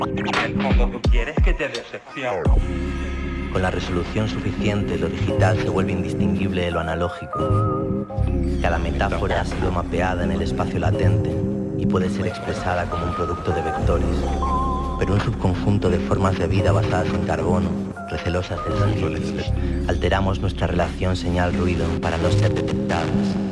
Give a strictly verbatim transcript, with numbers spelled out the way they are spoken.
En el fondo tú quieres que te decepcione. Con la resolución suficiente, lo digital se vuelve indistinguible de lo analógico. Cada metáfora ha sido mapeada en el espacio latente y puede ser expresada como un producto de vectores, pero un subconjunto de formas de vida basadas en carbono, recelosas del silencio. Alteramos nuestra relación señal-ruido para no ser detectadas.